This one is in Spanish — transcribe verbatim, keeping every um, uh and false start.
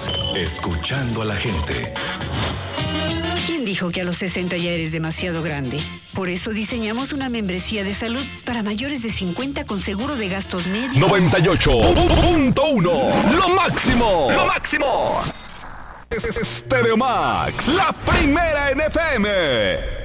Max, escuchando a la gente. ¿Quién dijo que a los sesenta ya eres demasiado grande? Por eso diseñamos una membresía de salud para mayores de cincuenta con seguro de gastos médicos. noventa y ocho punto uno, lo máximo, lo máximo. Es Stereo Max, la primera en F M.